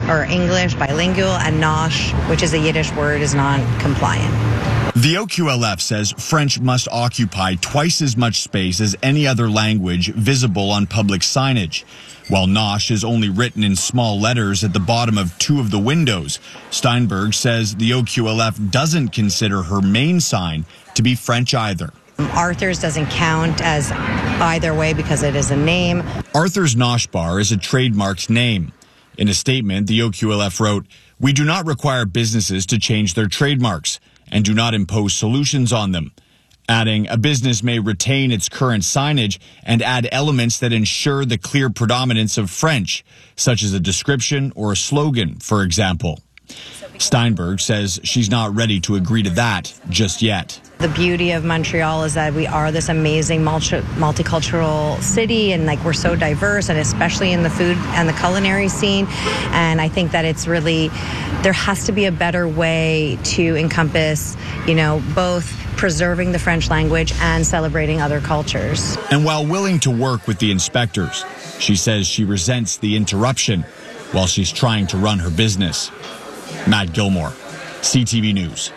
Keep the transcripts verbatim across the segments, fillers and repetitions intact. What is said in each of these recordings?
or English, bilingual, and nosh, which is a Yiddish word, is non-compliant. The O Q L F says French must occupy twice as much space as any other language visible on public signage. While nosh is only written in small letters at the bottom of two of the windows, Steinberg says the O Q L F doesn't consider her main sign to be French either. Arthur's doesn't count as either way because it is a name. Arthur's Nosh Bar is a trademarked name. In a statement, the O Q L F wrote, "We do not require businesses to change their trademarks and do not impose solutions on them," adding, "A business may retain its current signage and add elements that ensure the clear predominance of French, such as a description or a slogan, for example." Steinberg says she's not ready to agree to that just yet. The beauty of Montreal is that we are this amazing multi- multicultural city, and like we're so diverse, and especially in the food and the culinary scene. And I think that it's really, there has to be a better way to encompass, you know, both preserving the French language and celebrating other cultures. And while willing to work with the inspectors, she says she resents the interruption while she's trying to run her business. Matt Gilmore, C T V News.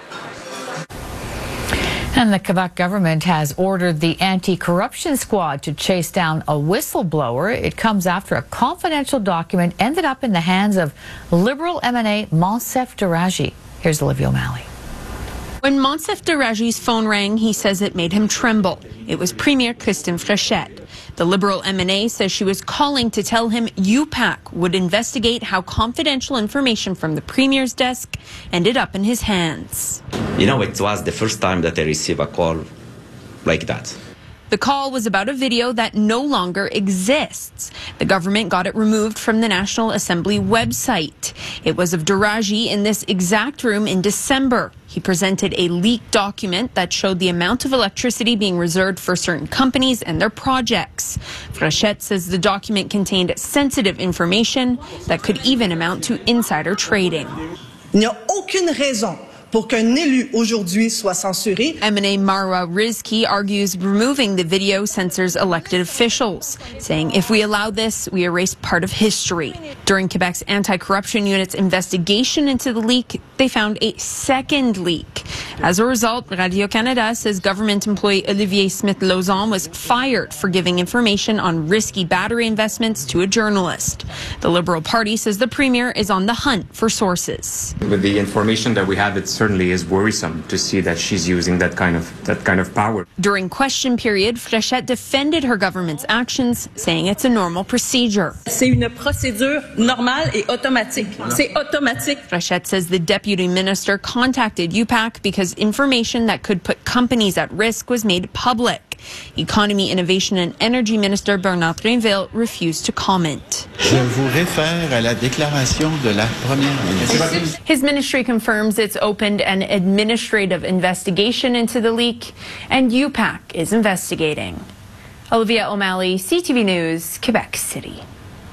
And the Quebec government has ordered the anti-corruption squad to chase down a whistleblower. It comes after a confidential document ended up in the hands of Liberal M N A Monsef Daraji. Here's Olivia O'Malley. When Monsef Daraji's phone rang, he says it made him tremble. It was Premier Christine Frechette. The Liberal M N A says she was calling to tell him U PAC would investigate how confidential information from the Premier's desk ended up in his hands. You know, it was the first time that I received a call like that. The call was about a video that no longer exists. The government got it removed from the National Assembly website. It was of Daraji in this exact room in December. He presented a leaked document that showed the amount of electricity being reserved for certain companies and their projects. Frechette says the document contained sensitive information that could even amount to insider trading. Il n'y a aucune raison pour qu'un élu aujourd'hui soit censuré. M N A Marwa Rizki argues removing the video censors elected officials, saying if we allow this, we erase part of history. During Quebec's anti-corruption unit's investigation into the leak, they found a second leak. As a result, Radio-Canada says government employee Olivier Smith-Lauzon was fired for giving information on risky battery investments to a journalist. The Liberal Party says the Premier is on the hunt for sources. With the information that we have, it's certainly is worrisome to see that she's using that kind of that kind of power. During question period, Frechette defended her government's actions, saying it's a normal procedure. C'est une procédure normale et automatique. C'est automatique. Frechette says the deputy minister contacted U PAC because information that could put companies at risk was made public. Economy, Innovation and Energy Minister Bernard Drinville refused to comment. Je vous réfère à la déclaration de la première ministre. His ministry confirms it's opened an administrative investigation into the leak, and U PAC is investigating. Olivia O'Malley, C T V News, Quebec City.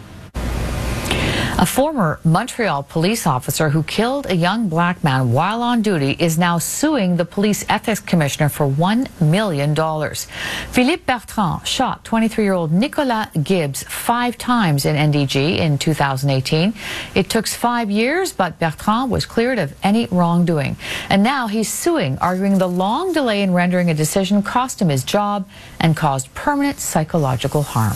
A former Montreal police officer who killed a young black man while on duty is now suing the police ethics commissioner for one million dollars. Philippe Bertrand shot twenty-three-year-old Nicolas Gibbs five times in N D G in two thousand eighteen. It took five years, but Bertrand was cleared of any wrongdoing. And now he's suing, arguing the long delay in rendering a decision cost him his job and caused permanent psychological harm.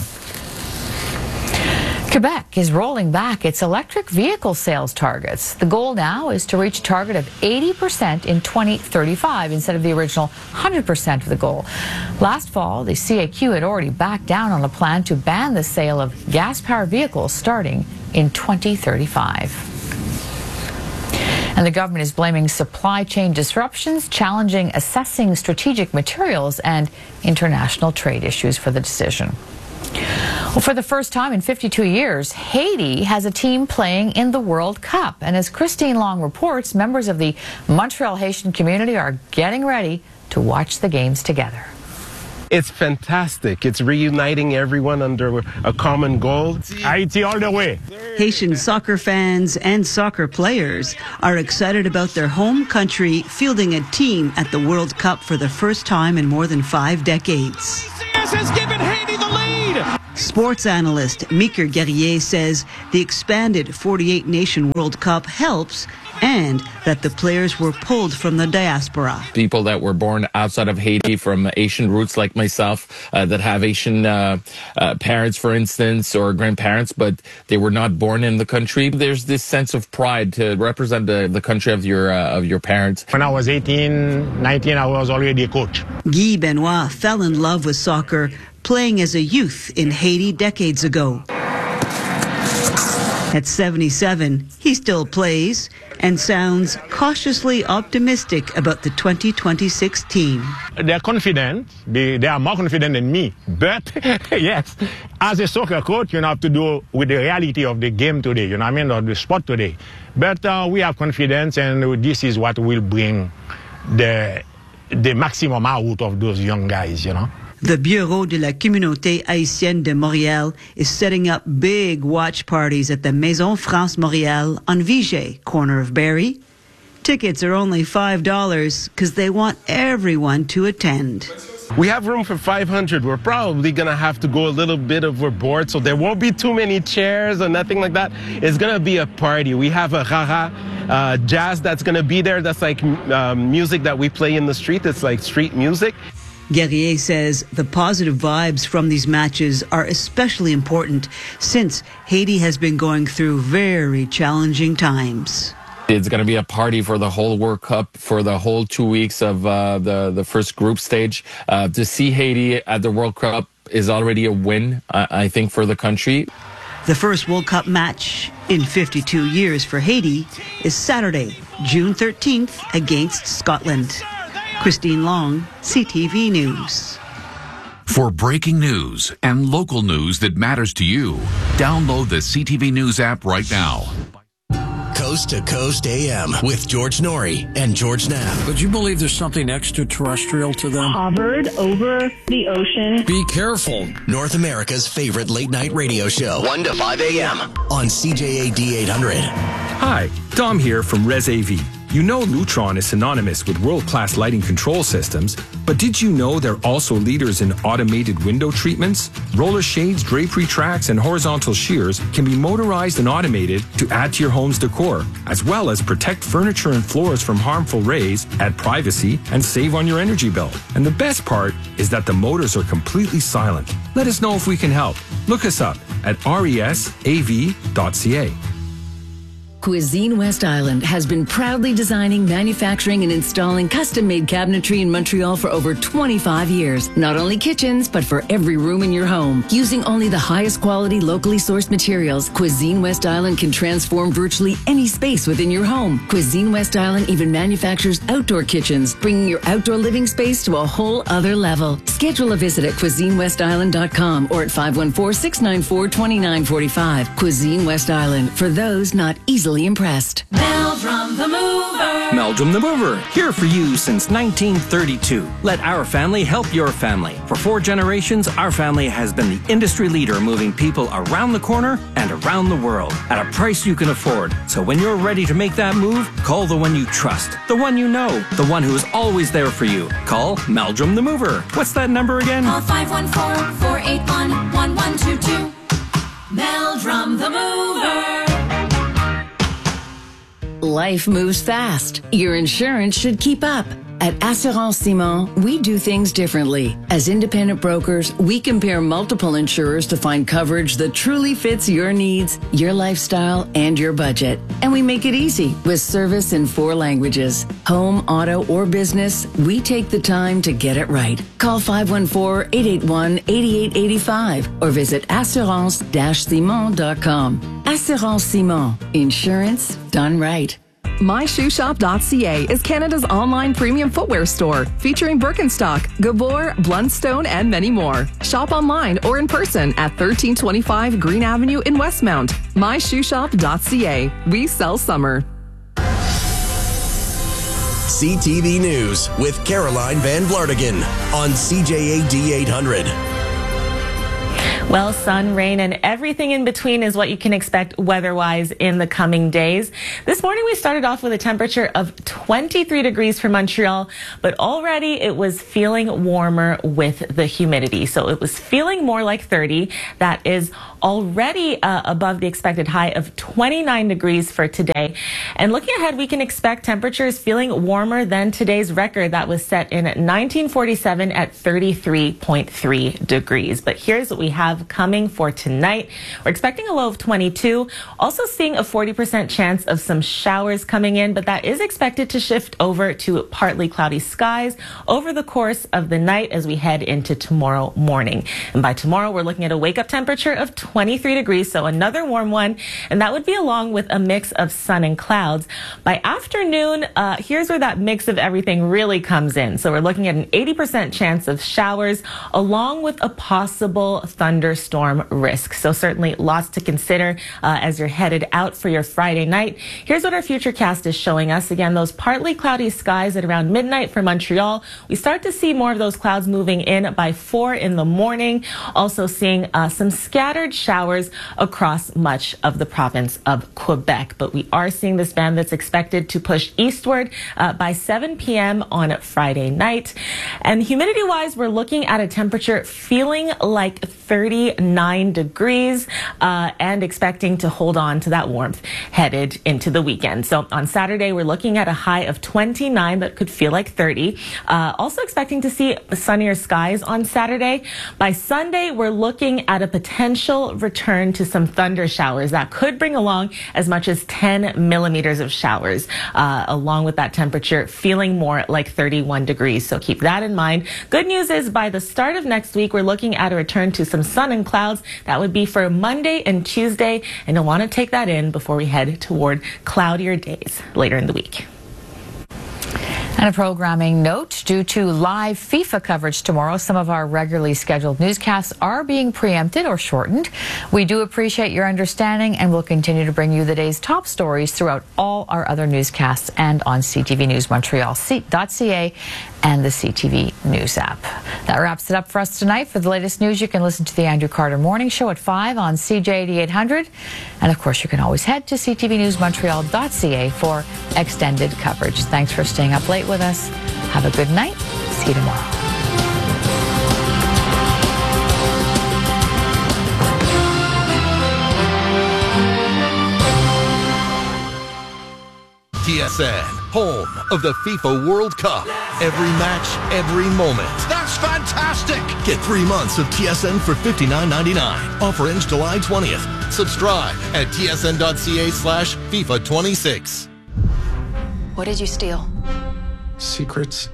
Quebec is rolling back its electric vehicle sales targets. The goal now is to reach a target of eighty percent in twenty thirty-five instead of the original one hundred percent of the goal. Last fall, the C A Q had already backed down on a plan to ban the sale of gas-powered vehicles starting in twenty thirty-five. And the government is blaming supply chain disruptions, challenging assessing strategic materials, and international trade issues for the decision. Well, for the first time in fifty-two years, Haiti has a team playing in the World Cup. And as Christine Long reports, members of the Montreal Haitian community are getting ready to watch the games together. It's fantastic. It's reuniting everyone under a common goal. Haiti all the way. Haitian soccer fans and soccer players are excited about their home country fielding a team at the World Cup for the first time in more than five decades. Has given Haiti the lead. Sports analyst Meeker Guerrier says the expanded forty-eight nation World Cup helps and that the players were pulled from the diaspora. People that were born outside of Haiti from Asian roots like myself, uh, that have Asian uh, uh, parents, for instance, or grandparents, but they were not born in the country. There's this sense of pride to represent the, the country of your uh, of your parents. When I was eighteen, nineteen, I was already a coach. Guy Benoit fell in love with soccer playing as a youth in Haiti decades ago. At seventy-seven, he still plays and sounds cautiously optimistic about the twenty twenty-six team. They're confident. They, they are more confident than me. But, yes, as a soccer coach, you have to do with the reality of the game today, you know what I mean, or the sport today. But uh, we have confidence, and this is what will bring the, the maximum out of those young guys, you know. The Bureau de la Communauté Haïtienne de Montréal is setting up big watch parties at the Maison France Montréal on Viger, corner of Barrie. Tickets are only five dollars because they want everyone to attend. We have room for five hundred. We're probably going to have to go a little bit overboard, so there won't be too many chairs or nothing like that. It's going to be a party. We have a rara uh, jazz that's going to be there. That's like um, music that we play in the street. It's like street music. Guerrier says the positive vibes from these matches are especially important since Haiti has been going through very challenging times. It's going to be a party for the whole World Cup, for the whole two weeks of uh, the, the first group stage. Uh, to see Haiti at the World Cup is already a win, I, I think, for the country. The first World Cup match in fifty-two years for Haiti is Saturday, June thirteenth against Scotland. Christine Long, C T V News. For breaking news and local news that matters to you, download the C T V News app right now. Coast to Coast A M with George Norrie and George Knapp. Would you believe there's something extraterrestrial to them? Hovered over the ocean. Be careful. North America's favorite late night radio show. one to five A M on C J A D eight hundred. Hi, Dom here from Res A V. You know Lutron is synonymous with world-class lighting control systems, but did you know they're also leaders in automated window treatments? Roller shades, drapery tracks, and horizontal shears can be motorized and automated to add to your home's decor, as well as protect furniture and floors from harmful rays, add privacy, and save on your energy bill. And the best part is that the motors are completely silent. Let us know if we can help. Look us up at resav dot c a. Cuisine West Island has been proudly designing, manufacturing, and installing custom-made cabinetry in Montreal for over twenty-five years. Not only kitchens, but for every room in your home. Using only the highest quality, locally sourced materials, Cuisine West Island can transform virtually any space within your home. Cuisine West Island even manufactures outdoor kitchens, bringing your outdoor living space to a whole other level. Schedule a visit at cuisine west island dot com or at five one four, six nine four, two nine four five. Cuisine West Island, for those not easily impressed. Meldrum the Mover. Meldrum the Mover, here for you since nineteen thirty-two. Let our family help your family. For four generations, our family has been the industry leader moving people around the corner and around the world at a price you can afford. So when you're ready to make that move, call the one you trust, the one you know, the one who is always there for you. Call Meldrum the Mover. What's that number again? Call five one four, four eight one, one one two two. Meldrum the Mover. Life moves fast. Your insurance should keep up. At Assurance Simon, we do things differently. As independent brokers, we compare multiple insurers to find coverage that truly fits your needs, your lifestyle, and your budget. And we make it easy with service in four languages. Home, auto, or business, we take the time to get it right. Call five one four, eight eight one, eight eight eight five or visit assurance dash simon dot com. Assurance Simon. Insurance done right. my shoe shop dot c a is Canada's online premium footwear store, featuring Birkenstock, Gabor, Blundstone, and many more. Shop online or in person at thirteen twenty-five Green Avenue in Westmount. my shoe shop dot c a. We sell summer. C T V News with Caroline Van Vlartigan on C J A D eight hundred. Well, sun, rain, and everything in between is what you can expect weather-wise in the coming days. This morning we started off with a temperature of twenty-three degrees for Montreal, but already it was feeling warmer with the humidity. So it was feeling more like thirty. That is already uh, above the expected high of twenty-nine degrees for today. And looking ahead, we can expect temperatures feeling warmer than today's record that was set in nineteen forty-seven at thirty-three point three degrees. But here's what we have coming for tonight. We're expecting a low of twenty-two, also seeing a forty percent chance of some showers coming in, but that is expected to shift over to partly cloudy skies over the course of the night as we head into tomorrow morning. And by tomorrow, we're looking at a wake-up temperature of twenty-three degrees, so another warm one, and that would be along with a mix of sun and clouds. By afternoon, uh, here's where that mix of everything really comes in. So we're looking at an eighty percent chance of showers along with a possible thunderstorm risk. So certainly lots to consider uh, as you're headed out for your Friday night. Here's what our futurecast is showing us. Again, those partly cloudy skies at around midnight for Montreal. We start to see more of those clouds moving in by four in the morning. Also seeing uh, some scattered showers across much of the province of Quebec. But we are seeing this band that's expected to push eastward uh, by seven p m on Friday night. And humidity-wise, we're looking at a temperature feeling like thirty-nine degrees uh, and expecting to hold on to that warmth headed into the weekend. So on Saturday, we're looking at a high of twenty-nine that could feel like thirty. Uh, also expecting to see sunnier skies on Saturday. By Sunday, we're looking at a potential return to some thunder showers that could bring along as much as ten millimeters of showers, uh, along with that temperature feeling more like thirty-one degrees. So keep that in mind. Good news is by the start of next week, we're looking at a return to some sun and clouds. That would be for Monday and Tuesday, and you'll want to take that in before we head toward cloudier days later in the week. And a programming note, due to live FIFA coverage tomorrow, some of our regularly scheduled newscasts are being preempted or shortened. We do appreciate your understanding, and we'll continue to bring you the day's top stories throughout all our other newscasts and on C T V News Montreal dot C A and the C T V News app. That wraps it up for us tonight. For the latest news, you can listen to the Andrew Carter Morning Show at five on C J eighty-eight hundred. And of course, you can always head to C T V News Montreal dot C A for extended coverage. Thanks for staying up late with us. Have a good night. See you tomorrow. T S N, home of the FIFA World Cup. Every match, every moment. That's fantastic! Get three months of T S N for fifty-nine ninety-nine. Offer ends July twentieth. Subscribe at T S N dot C A slash FIFA twenty-six. What did you steal? Secrets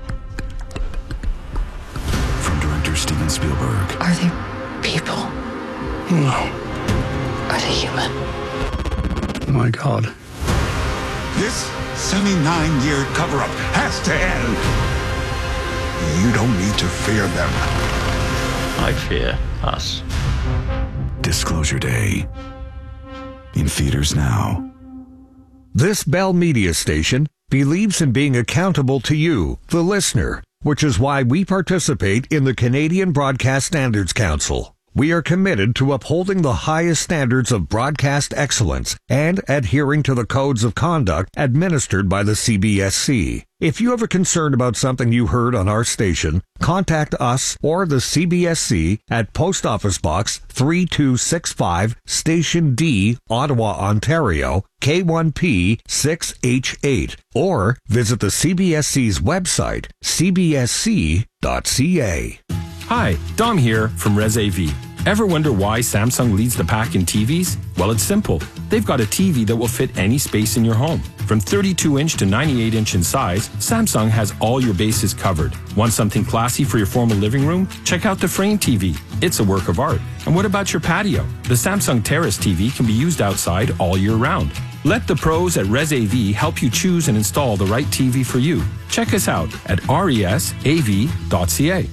from director Steven Spielberg. Are they people? No. Are they human? Oh my God. This seventy-nine-year cover-up has to end. You don't need to fear them. I fear us. Disclosure Day. In theaters now. This Bell Media station believes in being accountable to you, the listener, which is why we participate in the Canadian Broadcast Standards Council. We are committed to upholding the highest standards of broadcast excellence and adhering to the codes of conduct administered by the C B S C. If you have a concern about something you heard on our station, contact us or the C B S C at Post Office Box three two six five, Station D, Ottawa, Ontario, K one P six H eight, or visit the C B S C's website, C B S C dot C A. Hi, Dom here from ResAV. Ever wonder why Samsung leads the pack in T Vs? Well, it's simple. They've got a T V that will fit any space in your home. From thirty-two inch to ninety-eight inch in size, Samsung has all your bases covered. Want something classy for your formal living room? Check out the Frame T V. It's a work of art. And what about your patio? The Samsung Terrace T V can be used outside all year round. Let the pros at ResAV help you choose and install the right T V for you. Check us out at R E S A V dot C A.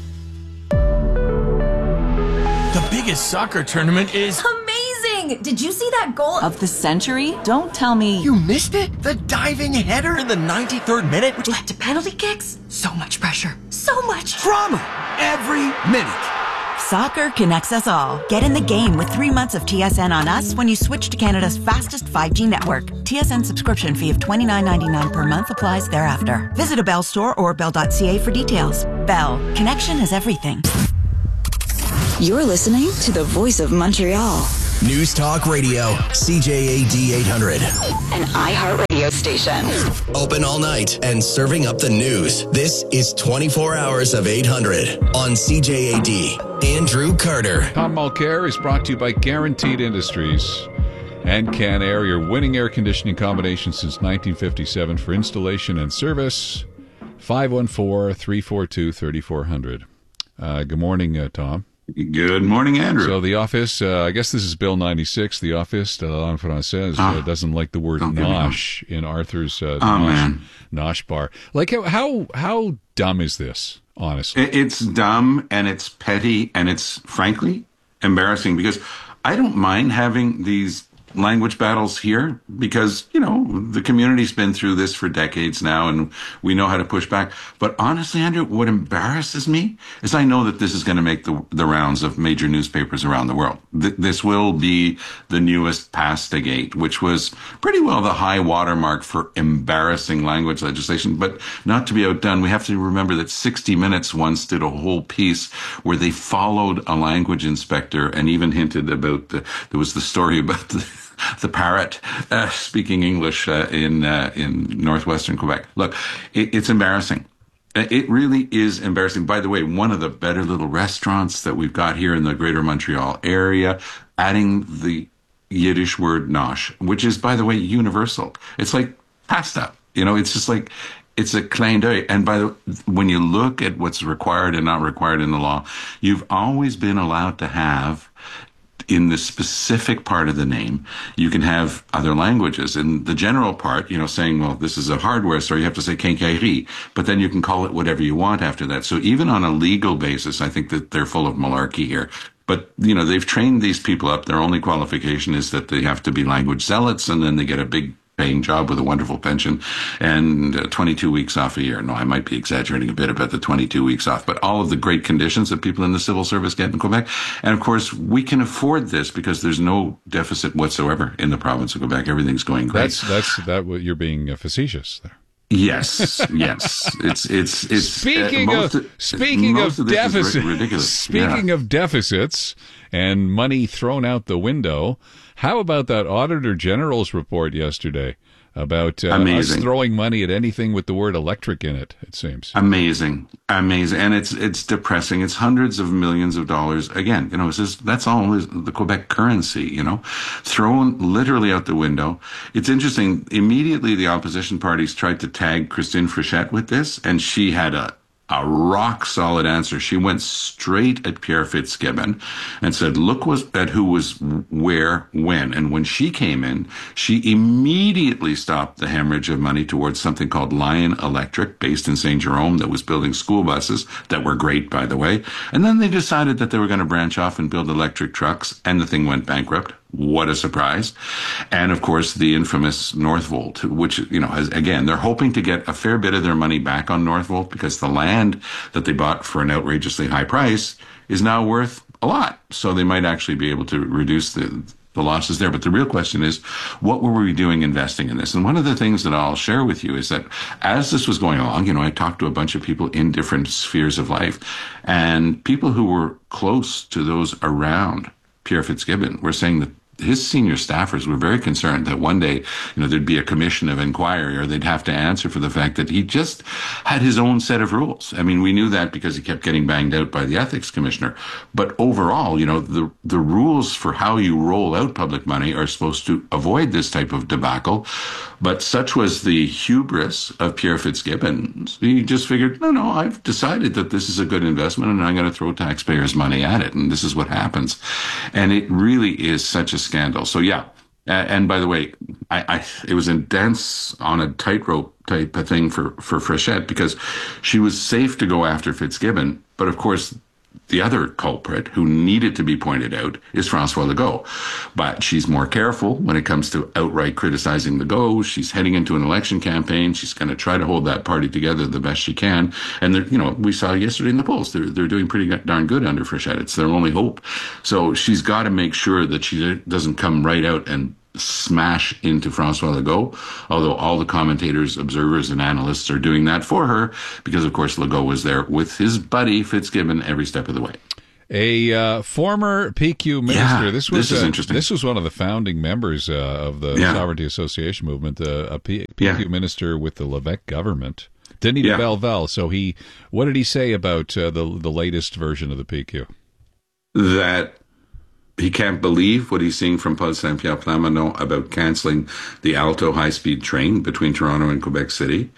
The biggest soccer tournament is amazing! Did you see that goal of the century? Don't tell me you missed it? The diving header in the ninety-third minute, which led to penalty kicks? So much pressure. So much drama every minute. Soccer connects us all. Get in the game with three months of T S N on us when you switch to Canada's fastest five G network. T S N subscription fee of twenty-nine ninety-nine per month applies thereafter. Visit a Bell store or bell dot c a for details. Bell. Connection is everything. You're listening to the Voice of Montreal. News Talk Radio, C J A D eight hundred. An iHeartRadio station. Open all night and serving up the news. This is twenty-four hours of eight hundred on C J A D. Andrew Carter. Tom Mulcair is brought to you by Guaranteed Industries and Can Air, your winning air conditioning combination since nineteen fifty-seven. For installation and service, five one four, three four two, three four zero zero. Uh, good morning, uh, Tom. Good morning, Andrew. So the office, uh, I guess this is Bill ninety-six, the office de la langue française, uh, doesn't like the word nosh in Arthur's uh, oh, nosh, man. nosh bar. Like, how, how how dumb is this, honestly? It's dumb, and it's petty, and it's, frankly, embarrassing, because I don't mind having these language battles here because, you know, the community's been through this for decades now and we know how to push back. But honestly, Andrew, what embarrasses me is I know that this is going to make the, the rounds of major newspapers around the world. Th- this will be the newest Pastagate, which was pretty well the high watermark for embarrassing language legislation. But not to be outdone, we have to remember that sixty minutes once did a whole piece where they followed a language inspector and even hinted about the, there was the story about the the parrot uh, speaking English uh, in uh, in northwestern Quebec. Look, it, it's embarrassing. It really is embarrassing. By the way, one of the better little restaurants that we've got here in the greater Montreal area, adding the Yiddish word nosh, which is, by the way, universal. It's like pasta. You know, it's just like, it's a clin d'oeil. And by the when you look at what's required and not required in the law, you've always been allowed to have, in the specific part of the name, you can have other languages. In the general part, you know, saying, well, this is a hardware store, you have to say quincaillerie, but then you can call it whatever you want after that. So even on a legal basis, I think that they're full of malarkey here. But, you know, they've trained these people up. Their only qualification is that they have to be language zealots, and then they get a big paying job with a wonderful pension and uh, twenty-two weeks off a year. No, I might be exaggerating a bit about the twenty-two weeks off, but all of the great conditions that people in the civil service get in Quebec. And of course, we can afford this because there's no deficit whatsoever in the province of Quebec. Everything's going great. That's, that's, that, you're being uh, facetious there. Yes, yes. It's, it's, it's, speaking uh, of, of, speaking of, of deficits, ridiculous. Speaking yeah. of deficits and money thrown out the window, how about that Auditor General's report yesterday about uh, us throwing money at anything with the word electric in it, it seems. Amazing. Amazing. And it's it's depressing. It's hundreds of millions of dollars. Again, you know, it's just, that's all the Quebec currency, you know, thrown literally out the window. It's interesting. Immediately, the opposition parties tried to tag Christine Frechette with this, and she had a A rock solid answer. She went straight at Pierre Fitzgibbon and said, look was, at who was where, when. And when she came in, she immediately stopped the hemorrhage of money towards something called Lion Electric, based in Saint Jerome, that was building school buses that were great, by the way. And then they decided that they were going to branch off and build electric trucks, and the thing went bankrupt. What a surprise. And of course, the infamous Northvolt, which, you know, has, again, they're hoping to get a fair bit of their money back on Northvolt because the land that they bought for an outrageously high price is now worth a lot. So they might actually be able to reduce the, the losses there. But the real question is, what were we doing investing in this? And one of the things that I'll share with you is that as this was going along, you know, I talked to a bunch of people in different spheres of life, and people who were close to those around Pierre Fitzgibbon were saying that his senior staffers were very concerned that one day, you know, there'd be a commission of inquiry, or they'd have to answer for the fact that he just had his own set of rules. I mean, we knew that because he kept getting banged out by the ethics commissioner. But overall, you know, the the rules for how you roll out public money are supposed to avoid this type of debacle. But such was the hubris of Pierre Fitzgibbon. He just figured, no, no, I've decided that this is a good investment and I'm going to throw taxpayers' money at it. And this is what happens. And it really is such a scandal. So, yeah. Uh, and by the way, I, I, it was a dance on a tightrope type of thing for, for Frechette, because she was safe to go after Fitzgibbon. But of course, the other culprit who needed to be pointed out is François Legault. But she's more careful when it comes to outright criticizing Legault. She's heading into an election campaign. She's going to try to hold that party together the best she can. And, you know, we saw yesterday in the polls, they're, they're doing pretty darn good under Frechette. It's their only hope. So she's got to make sure that she doesn't come right out and smash into François Legault, although all the commentators, observers, and analysts are doing that for her because, of course, Legault was there with his buddy Fitzgibbon every step of the way. A uh, former P Q minister. Yeah, this was this is uh, interesting. This was one of the founding members uh, of the Yeah. Sovereignty Association movement. Uh, a P- Yeah. PQ minister with the Levesque government, Denis de Yeah. Belleville. So he, what did he say about uh, the the latest version of the P Q? That he can't believe what he's seeing from Paul Saint-Pierre Plamondon about canceling the Alto high-speed train between Toronto and Quebec City.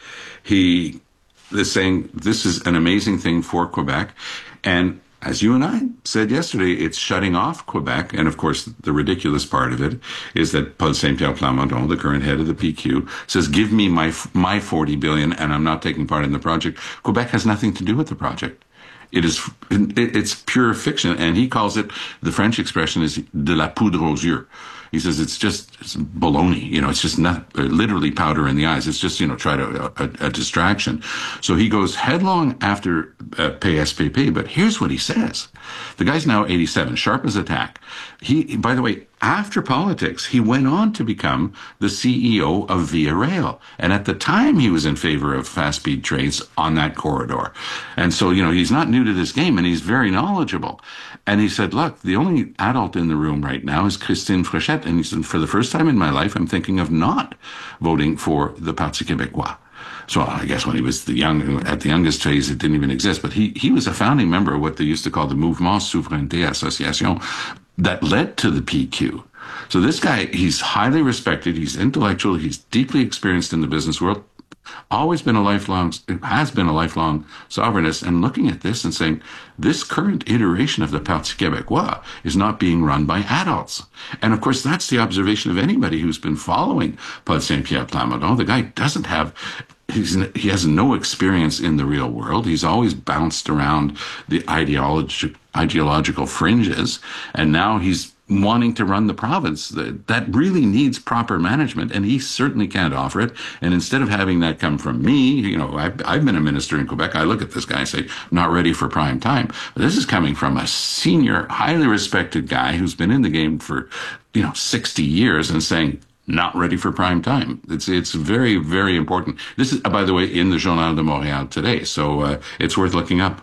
He is saying this is an amazing thing for Quebec. And as you and I said yesterday, it's shutting off Quebec. And of course, the ridiculous part of it is that Paul Saint-Pierre Plamondon, the current head of the P Q, says, give me my my forty billion dollars and I'm not taking part in the project. Quebec has nothing to do with the project. It is, it's pure fiction. And he calls it, the French expression is de la poudre aux yeux. He says it's just it's baloney, you know, it's just not uh, literally powder in the eyes. It's just, you know, try to, a, a distraction. So he goes headlong after uh, P S P P, but here's what he says. The guy's now eighty-seven, sharp as a tack. He, by the way, after politics, he went on to become the C E O of Via Rail. And at the time, he was in favor of fast-speed trains on that corridor. And so, you know, he's not new to this game, and he's very knowledgeable. And he said, look, the only adult in the room right now is Christine Frechette. And he said, for the first time in my life, I'm thinking of not voting for the Parti Québécois. So I guess when he was the young, at the youngest phase, it didn't even exist. But he, he was a founding member of what they used to call the Mouvement Souveraineté Association that led to the P Q. So this guy, he's highly respected. He's intellectual. He's deeply experienced in the business world. Always been a lifelong, has been a lifelong sovereignist, and looking at this and saying, this current iteration of the Parti Québécois is not being run by adults. And of course, that's the observation of anybody who's been following Paul Saint-Pierre Plamondon. The guy doesn't have, he's, he has no experience in the real world. He's always bounced around the ideology, ideological fringes, and now he's wanting to run the province that, that really needs proper management, and he certainly can't offer it. And instead of having that come from me, you know, I've, I've been a minister in Quebec. I look at this guy and say, not ready for prime time. But this is coming from a senior, highly respected guy who's been in the game for, you know, sixty years and saying, not ready for prime time. It's it's very, very important. This is, uh, by the way, in the Journal de Montréal today, so uh, it's worth looking up.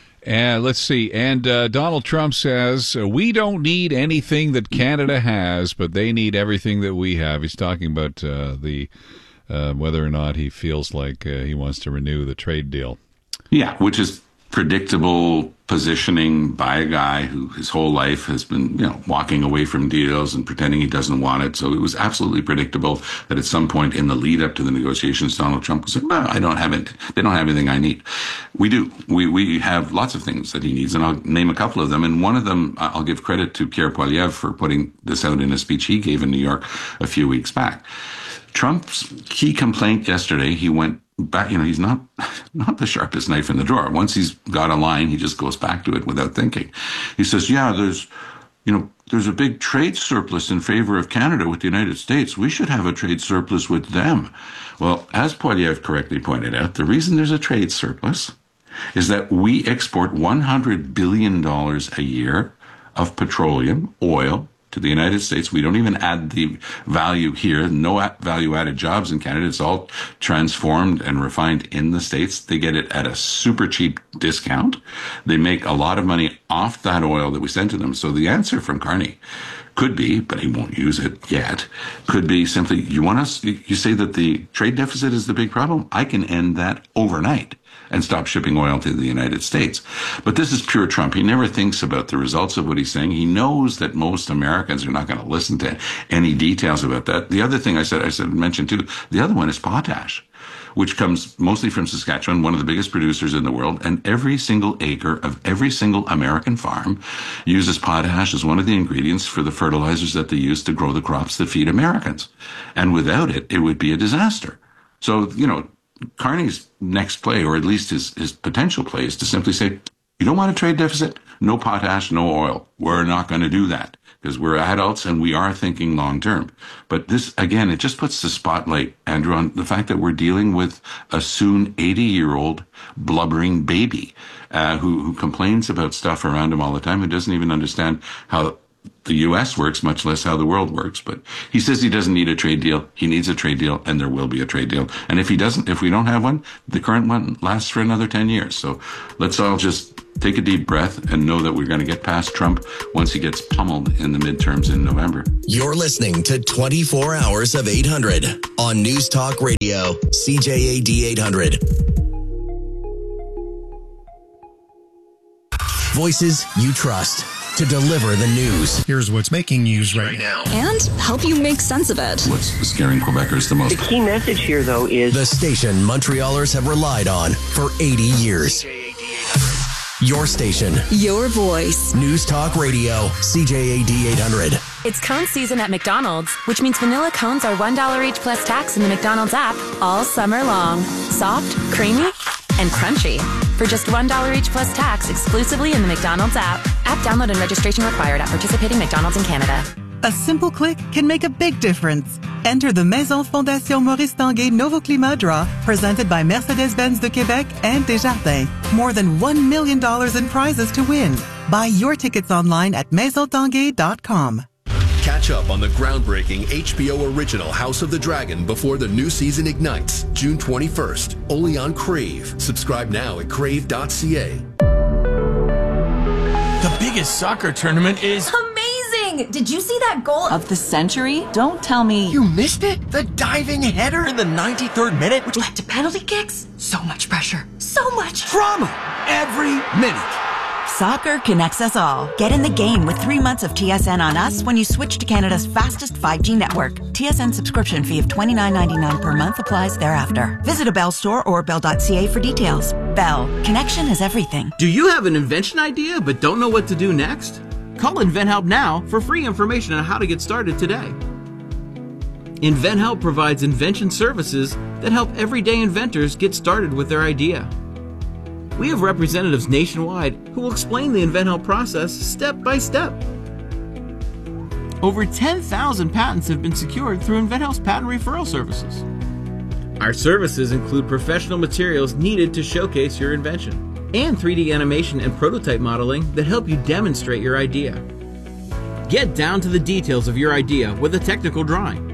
And let's see. And uh, Donald Trump says, we don't need anything that Canada has, but they need everything that we have. He's talking about uh, the uh, whether or not he feels like uh, he wants to renew the trade deal. Yeah, which is predictable positioning by a guy who his whole life has been, you know, walking away from deals and pretending he doesn't want it. So it was absolutely predictable that at some point in the lead up to the negotiations, Donald Trump was saying, well, I don't have it. They don't have anything I need. We do. We, we have lots of things that he needs, and I'll name a couple of them. And one of them, I'll give credit to Pierre Poilievre for putting this out in a speech he gave in New York a few weeks back. Trump's key complaint yesterday, he went back, you know, he's not not the sharpest knife in the drawer. Once he's got a line, he just goes back to it without thinking. He says, yeah, there's, you know, there's a big trade surplus in favor of Canada with the United States. We should have a trade surplus with them. Well, as Poilievre correctly pointed out, the reason there's a trade surplus is that we export one hundred billion dollars a year of petroleum, oil, to the United States. We don't even add the value here. No value-added jobs in Canada. It's all transformed and refined in the States. They get it at a super cheap discount. They make a lot of money off that oil that we send to them. So the answer from Carney could be, but he won't use it yet, could be simply, you want us, you say that the trade deficit is the big problem? I can end that overnight and stop shipping oil to the United States. But this is pure Trump. He never thinks about the results of what he's saying. He knows that most Americans are not going to listen to any details about that. The other thing I said, I said, mentioned too, the other one is potash, which comes mostly from Saskatchewan, one of the biggest producers in the world. And every single acre of every single American farm uses potash as one of the ingredients for the fertilizers that they use to grow the crops that feed Americans. And without it, it would be a disaster. So, you know, Carney's next play, or at least his, his potential play, is to simply say, You don't want a trade deficit? No potash, no oil. We're not going to do that because we're adults and we are thinking long term. But this, again, it just puts the spotlight, Andrew, on the fact that we're dealing with a soon eighty-year-old blubbering baby uh, who, who complains about stuff around him all the time, who doesn't even understand how the U S works, much less how the world works. But he says he doesn't need a trade deal. He needs a trade deal, and there will be a trade deal. And if he doesn't, if we don't have one, the current one lasts for another ten years. So let's all just take a deep breath and know that we're going to get past Trump once he gets pummeled in the midterms in November. You're listening to twenty-four hours of eight hundred on News Talk Radio, C J A D eight hundred. Voices you trust to deliver the news. Here's what's making news right now. And help you make sense of it. What's scaring Quebecers the most? The key message here, though, is the station Montrealers have relied on for eighty years. Your station. Your voice. News Talk Radio, C J A D eight hundred. It's cone season at McDonald's, which means vanilla cones are one dollar each plus tax in the McDonald's app all summer long. Soft, creamy, and crunchy. For just one dollar each plus tax exclusively in the McDonald's app. App download and registration required at participating McDonald's in Canada. A simple click can make a big difference. Enter the Maison Fondation Maurice Tanguay Novo Climat Draw, presented by Mercedes-Benz de Québec and Desjardins. More than one million dollars in prizes to win. Buy your tickets online at maison tanguay dot com. Catch up on the groundbreaking H B O original House of the Dragon before the new season ignites, June twenty-first, only on Crave. Subscribe now at crave dot c a. The biggest soccer tournament is... Amazing! Did you see that goal of the century? Don't tell me... You missed it? The diving header in the ninety-third minute, which led to penalty kicks? So much pressure. So much drama every minute. Soccer connects us all. Get in the game with three months of T S N on us when you switch to Canada's fastest five G network. T S N subscription fee of twenty-nine ninety-nine per month applies thereafter. Visit a Bell store or bell dot c a for details. Bell. Connection is everything. Do you have an invention idea but don't know what to do next? Call InventHelp now for free information on how to get started today. InventHelp provides invention services that help everyday inventors get started with their idea. We have representatives nationwide who will explain the InventHelp process step by step. Over ten thousand patents have been secured through InventHelp's patent referral services. Our services include professional materials needed to showcase your invention and three D animation and prototype modeling that help you demonstrate your idea. Get down to the details of your idea with a technical drawing.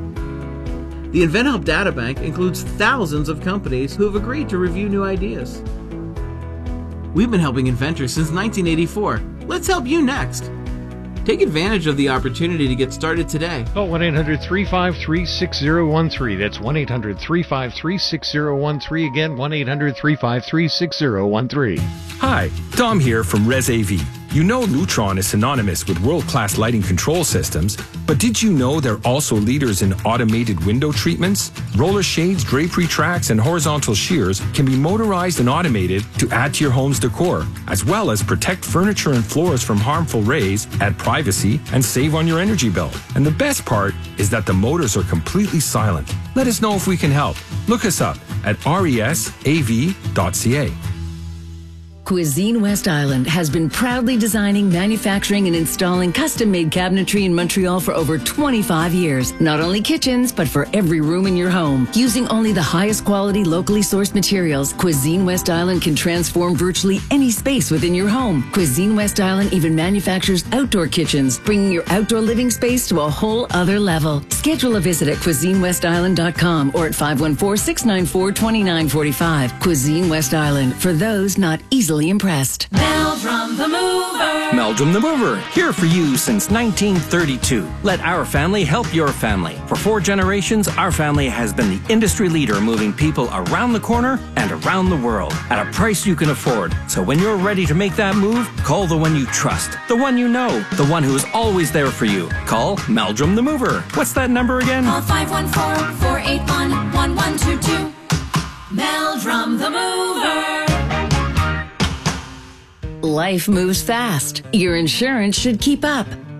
The InventHelp Databank includes thousands of companies who have agreed to review new ideas. We've been helping inventors since nineteen eighty-four. Let's help you next. Take advantage of the opportunity to get started today. Call one eight hundred three five three six zero one three. That's one eight hundred three five three six zero one three. Again, one eight hundred three five three six zero one three. Hi, Dom here from ResAV. You know Lutron is synonymous with world-class lighting control systems, but did you know they're also leaders in automated window treatments? Roller shades, drapery tracks, and horizontal shears can be motorized and automated to add to your home's decor, as well as protect furniture and floors from harmful rays, add privacy, and save on your energy bill. And the best part is that the motors are completely silent. Let us know if we can help. Look us up at resav dot c a. Cuisine West Island has been proudly designing, manufacturing, and installing custom-made cabinetry in Montreal for over twenty-five years. Not only kitchens, but for every room in your home. Using only the highest quality, locally sourced materials, Cuisine West Island can transform virtually any space within your home. Cuisine West Island even manufactures outdoor kitchens, bringing your outdoor living space to a whole other level. Schedule a visit at cuisine west island dot com or at five one four, six nine four, two nine four five. Cuisine West Island, for those not easily impressed. Meldrum the Mover. Meldrum the Mover, here for you since nineteen thirty-two. Let our family help your family. For four generations, our family has been the industry leader moving people around the corner and around the world at a price you can afford. So when you're ready to make that move, call the one you trust, the one you know, the one who is always there for you. Call Meldrum the Mover. What's that number again? Call five one four, four eight one, one one two two. Meldrum the Mover. Life moves fast. Your insurance should keep up.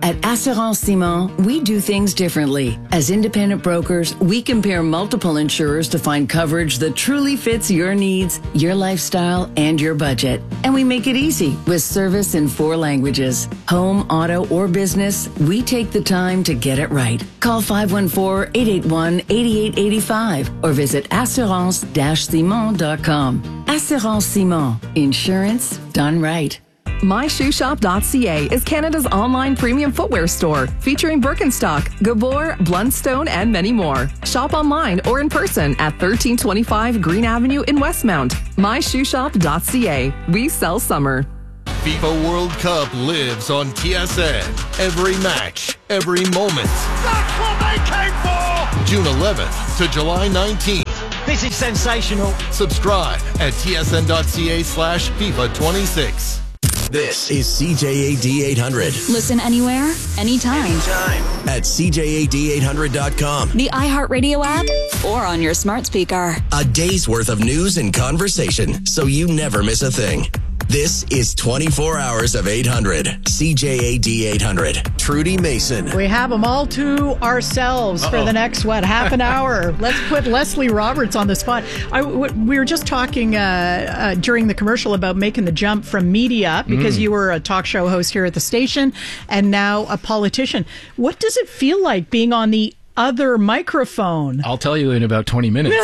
At Assurance Simon, we do things differently. As independent brokers, we compare multiple insurers to find coverage that truly fits your needs, your lifestyle, and your budget. And we make it easy with service in four languages. Home, auto, or business, we take the time to get it right. Call five one four, eight eight one, eight eight eight five or visit assurance dash simon dot com. Assurance Simon. Insurance done right. my shoe shop dot c a is Canada's online premium footwear store, featuring Birkenstock, Gabor, Blundstone, and many more. Shop online or in person at thirteen twenty-five Green Avenue in Westmount. my shoe shop dot c a. We sell summer. FIFA World Cup lives on T S N. Every match, every moment. That's what they came for! June eleventh to July nineteenth. This is sensational. Subscribe at T S N dot C A slash FIFA twenty-six. This is C J A D eight hundred. Listen anywhere, anytime. Anytime. At C J A D eight hundred dot com. The iHeartRadio app or on your smart speaker. A day's worth of news and conversation so you never miss a thing. This is twenty-four hours of eight hundred. C J A D eight hundred. Trudy Mason. We have them all to ourselves Uh-oh. for the next, what, half an hour. Let's put Leslie Roberts on the spot. I, w- we were just talking uh, uh, during the commercial about making the jump from media, because mm. you were a talk show host here at the station and now a politician. What does it feel like being on the other microphone? I'll tell you in about twenty minutes.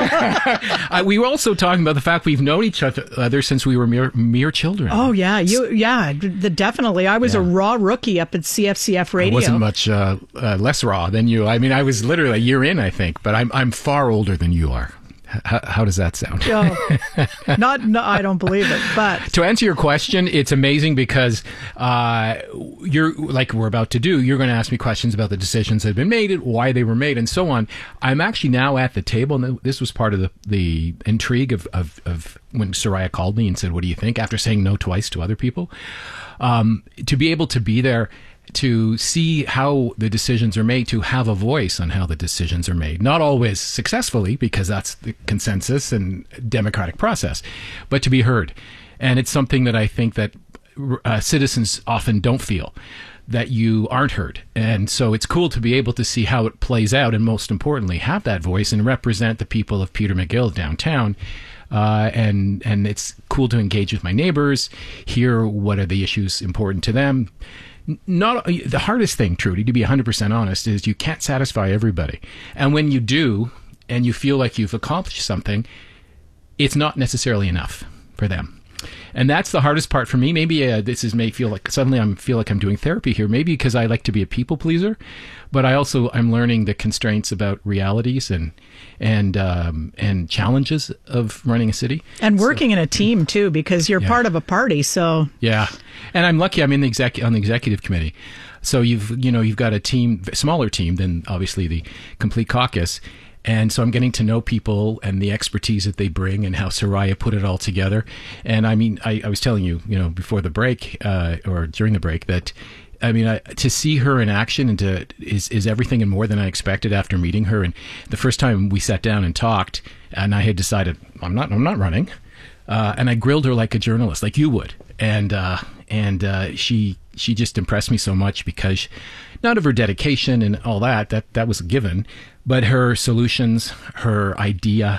uh, we were also talking about the fact we've known each other since we were mere, mere children. Oh yeah, you yeah, the, definitely. I was yeah. a raw rookie up at C F C F Radio. I wasn't much uh, uh, less raw than you. I mean, I was literally a year in, I think, but I'm I'm far older than you are. How, how does that sound? Oh, not, no, I don't believe it. But to answer your question, it's amazing because uh, you're like we're about to do. You're going to ask me questions about the decisions that have been made, why they were made, and so on. I'm actually now at the table, and this was part of the, the intrigue of, of, of when Soraya called me and said, "What do you think?" After saying no twice to other people, um, to be able to be there, to see how the decisions are made, to have a voice on how the decisions are made. Not always successfully, because that's the consensus and democratic process, but to be heard. And it's something that I think that uh, citizens often don't feel, that you aren't heard. And so it's cool to be able to see how it plays out, and most importantly, have that voice and represent the people of Peter McGill downtown. Uh, and and it's cool to engage with my neighbors, hear what are the issues important to them. Not the hardest thing, Trudy, to be one hundred percent honest, is you can't satisfy everybody. And when you do, and you feel like you've accomplished something, it's not necessarily enough for them. And that's the hardest part for me. Maybe uh, this is may feel like suddenly I feel like I'm doing therapy here. Maybe because I like to be a people pleaser, but I also I'm learning the constraints about realities and and um, and challenges of running a city and working so, in a team too, because you're yeah. part of a party. So yeah, and I'm lucky. I'm in the exec on the executive committee. So you've you know you've got a team, smaller team than obviously the complete caucus. And so I'm getting to know people and the expertise that they bring and how Soraya put it all together. And I mean, I, I was telling you, you know, before the break uh, or during the break that, I mean, I, to see her in action and to is, is everything and more than I expected after meeting her. And the first time we sat down and talked, and I had decided I'm not, I'm not running. Uh, and I grilled her like a journalist, like you would. And, uh, and uh, she, she just impressed me so much because not of her dedication and all that, that, that was a given, but her solutions, her idea,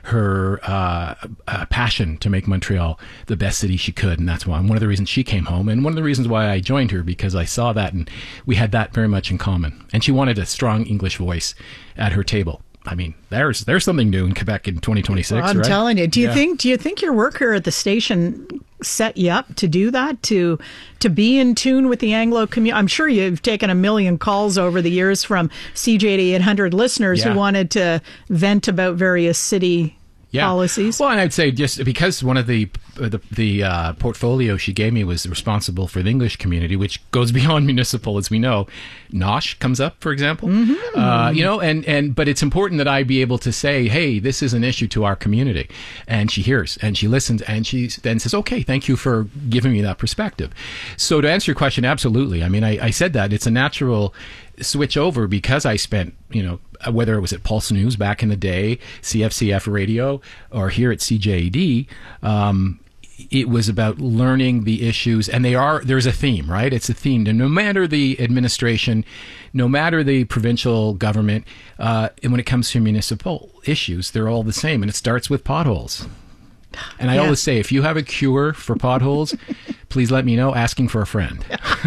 her uh, uh, passion to make Montreal the best city she could. And that's why one of the reasons she came home, and one of the reasons why I joined her, because I saw that and we had that very much in common. And she wanted a strong English voice at her table. I mean, there's there's something new in Quebec in twenty twenty-six. Well, I'm right? telling you. Do you yeah. think do you think your work here at the station set you up to do that, to to be in tune with the Anglo community? I'm sure you've taken a million calls over the years from C J A D eight hundred listeners yeah. who wanted to vent about various city yeah. policies. Well, and I'd say just because one of the the, the uh, portfolio she gave me was responsible for the English community, which goes beyond municipal, as we know. Nosh comes up, for example. Mm-hmm. Uh, you know, and, and but it's important that I be able to say, hey, this is an issue to our community. And she hears and she listens and she then says, okay, thank you for giving me that perspective. So to answer your question, absolutely. I mean, I, I said that. It's a natural switch over because I spent, you know, whether it was at Pulse News back in the day, C F C F Radio, or here at C J A D, um, it was about learning the issues, and they are, there's a theme, right? It's a theme. And no matter the administration, no matter the provincial government, uh, and when it comes to municipal issues, they're all the same. And it starts with potholes. And I Yeah. always say, if you have a cure for potholes, please let me know, asking for a friend.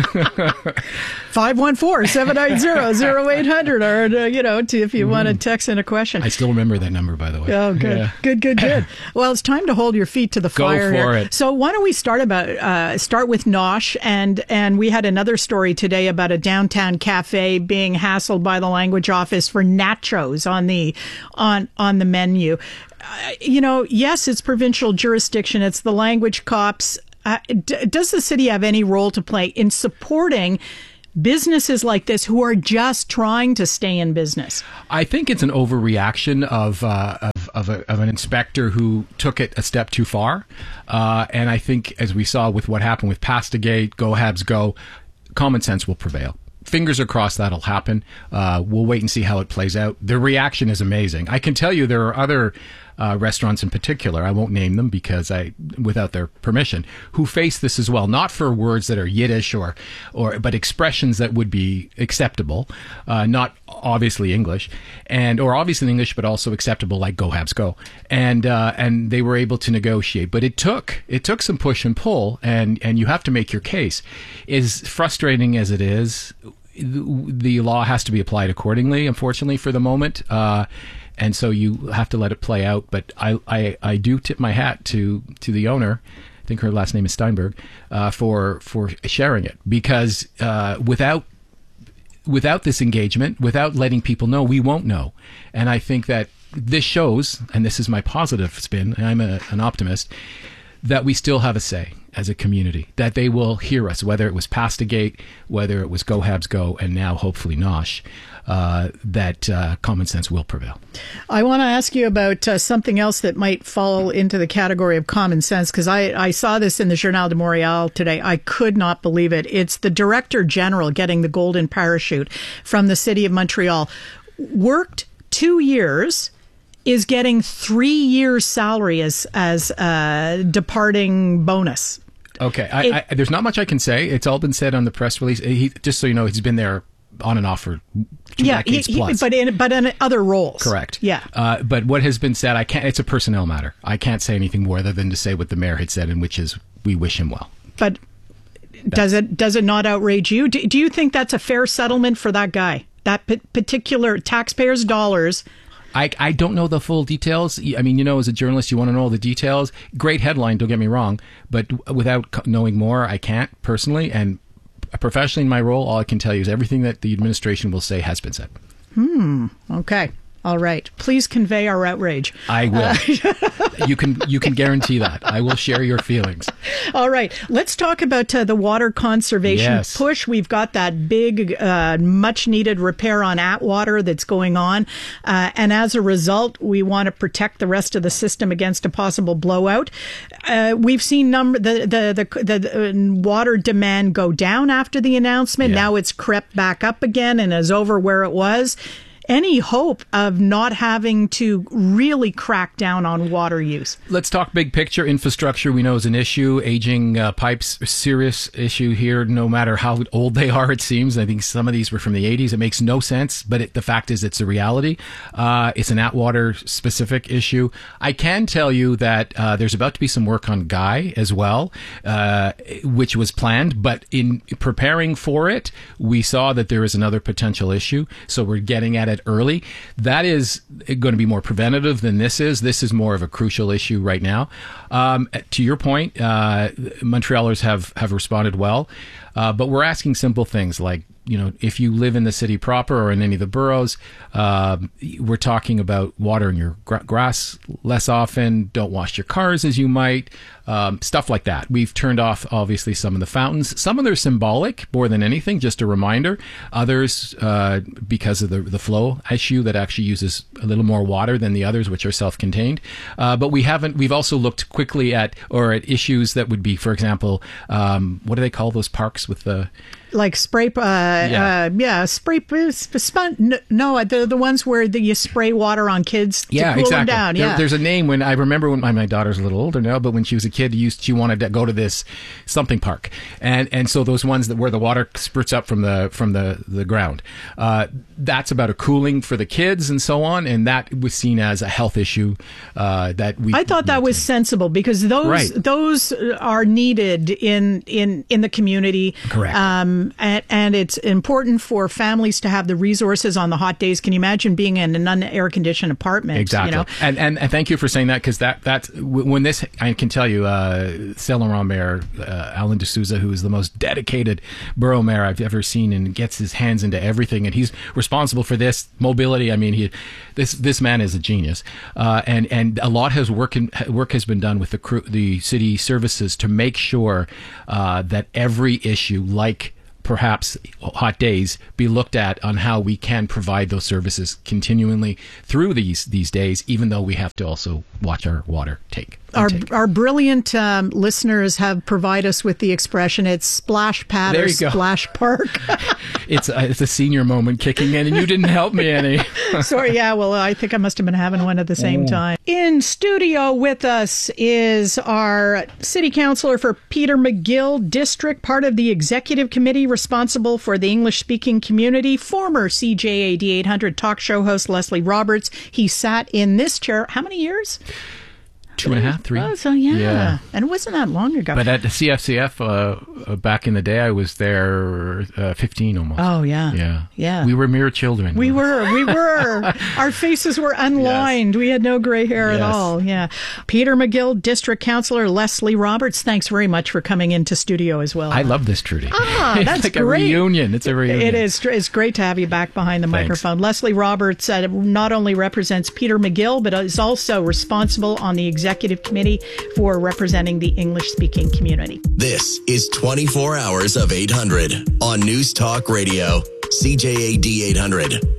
five one four, seven nine zero, zero eight hundred, or, uh, you know, to, if you want to text in a question. I still remember that number, by the way. Oh, good, Yeah. good, good, good. Well, it's time to hold your feet to the Go fire for here. it. So why don't we start about uh, start with Nosh, and and we had another story today about a downtown cafe being hassled by the language office for nachos on the on on the menu. Uh, you know, yes, it's provincial jurisdiction. It's the language cops. Uh, d- does the city have any role to play in supporting businesses like this who are just trying to stay in business? I think it's an overreaction of uh, of of, a, of an inspector who took it a step too far, uh, and I think, as we saw with what happened with Pastagate, Go Habs Go, common sense will prevail. Fingers are crossed that'll happen. Uh, we'll wait and see how it plays out. The reaction is amazing. I can tell you there are other uh, restaurants in particular, I won't name them because I, without their permission, who face this as well. Not for words that are Yiddish or, or but expressions that would be acceptable, uh, not obviously English, and or obviously English, but also acceptable, like Go Habs Go. And uh, and they were able to negotiate, but it took it took some push and pull, and and you have to make your case. As frustrating as it is, the law has to be applied accordingly, unfortunately, for the moment. Uh, and so you have to let it play out. But I, I, I do tip my hat to, to the owner, I think her last name is Steinberg, uh, for for sharing it. Because uh, without without this engagement, without letting people know, we won't know. And I think that this shows, and this is my positive spin, I'm a, an optimist, that we still have a say as a community, that they will hear us, whether it was Pastagate, whether it was Go Habs Go, and now hopefully Nosh, uh, that uh, common sense will prevail. I want to ask you about uh, something else that might fall into the category of common sense, because I, I saw this in the Journal de Montréal today. I could not believe it. It's the Director General getting the golden parachute from the City of Montreal. Worked two years, is getting three years' salary as as a departing bonus. Okay, I, It- I, there's not much I can say. It's all been said on the press release. He, just so you know, he's been there on and off for two yeah, decades he- he- plus. but in but in other roles. Correct. Yeah. Uh, but what has been said, I can't. It's a personnel matter. I can't say anything more other than to say what the mayor had said, and which is we wish him well. But does it does it not outrage you? Do, do you think that's a fair settlement for that guy? That p- particular taxpayers' dollars. I, I don't know the full details. I mean, you know, as a journalist, you want to know all the details. Great headline, don't get me wrong. But without co- knowing more, I can't personally. And professionally in my role, all I can tell you is everything that the administration will say has been said. Hmm. Okay. All right. Please convey our outrage. I will. Uh, you can you can guarantee that. I will share your feelings. All right. Let's talk about uh, the water conservation Yes. push. We've got that big, uh, much needed repair on Atwater that's going on. Uh, and as a result, we want to protect the rest of the system against a possible blowout. Uh, we've seen number the, the, the, the, the uh, water demand go down after the announcement. Yeah. Now it's crept back up again and is over where it was. Any hope of not having to really crack down on water use? Let's talk big picture. Infrastructure we know is an issue. Aging uh, pipes, a serious issue here, no matter how old they are, it seems. I think some of these were from the eighties. It makes no sense, but it, the fact is it's a reality. Uh, it's an Atwater specific issue. I can tell you that uh, there's about to be some work on Guy as well, uh, which was planned, but in preparing for it, we saw that there is another potential issue. So we're getting at it early. That is going to be more preventative than this is. This is more of a crucial issue right now. Um, to your point, uh, Montrealers have, have responded well, uh, but we're asking simple things like, you know, if you live in the city proper or in any of the boroughs, uh, we're talking about watering your gra- grass less often, don't wash your cars as you might, um, stuff like that. We've turned off, obviously, some of the fountains. Some of them are symbolic more than anything, just a reminder. Others, uh, because of the, the flow issue that actually uses a little more water than the others, which are self-contained. Uh, but we haven't, we've also looked quickly at, or at issues that would be, for example, um, what do they call those parks with the... Like spray, uh, yeah, uh, yeah spray, spun, no, the the ones where the, you spray water on kids to yeah, cool exactly. them down. There, yeah, there's a name when I remember when my, my daughter's a little older now, but when she was a kid, used she wanted to go to this something park, and and so those ones that where the water spurts up from the from the the ground, uh, that's about a cooling for the kids and so on, and that was seen as a health issue uh, that we. I thought that was sensible because those right. those are needed in in in the community. Correct. Um, And, and it's important for families to have the resources on the hot days. Can you imagine being in an un-air conditioned apartment? Exactly. You know? and, and and thank you for saying that because that that's when this I can tell you, uh, Saint Laurent Mayor uh, Alan D'Souza, who is the most dedicated borough mayor I've ever seen, and gets his hands into everything, and he's responsible for this mobility. I mean, he this this man is a genius, uh, and and a lot has work in, work has been done with the crew, the city services to make sure uh, that every issue like. Perhaps hot days be looked at on how we can provide those services continually through these these days, even though we have to also watch our water take. Our our brilliant um, listeners have provided us with the expression, it's splash pad there or you go. splash park. it's, a, it's a senior moment kicking in, and you didn't help me any. Sorry, yeah, well, I think I must have been having one at the same oh. time. In studio with us is our city councillor for Peter McGill District, part of the executive committee responsible for the English-speaking community, former C J A D eight hundred talk show host Leslie Roberts. He sat in this chair, how many years? Two and a half, three. Oh, so yeah. yeah. And it wasn't that long ago. But at the C F C F, uh, uh, back in the day, I was there uh, fifteen almost. Oh, yeah. Yeah. Yeah. We were mere children. We were. We were. Our faces were unlined. Yes. We had no gray hair yes. at all. Yeah. Peter McGill, District Councillor Leslie Roberts, thanks very much for coming into studio as well. I love this, Trudy. Ah, that's it's like great. a reunion. It's a reunion. It is. It's great to have you back behind the thanks. microphone. Leslie Roberts uh, not only represents Peter McGill, but is also responsible on the executive committee for representing the English-speaking community. This is twenty-four hours of eight hundred on News Talk Radio, C J A D eight hundred. Put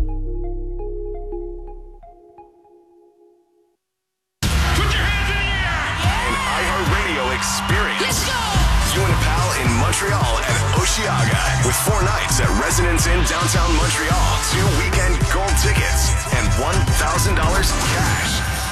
your hands in the air! An iHeartRadio experience. Let's go! You and a pal in Montreal and Osheaga with four nights at Residence Inn downtown Montreal, two weekend gold tickets, and one thousand dollars cash.